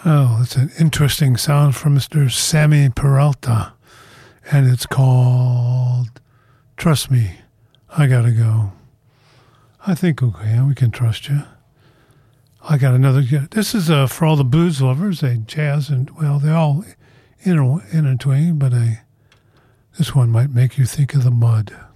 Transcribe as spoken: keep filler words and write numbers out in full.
Oh, that's an interesting sound from Mister Sammy Peralta. And it's called Trust Me, I Gotta Go. I think, okay, we can trust you. I got another. This is uh, for all the blues lovers. They jazz and, well, they all inter- intertwine, but I, this one might make you think of the mud.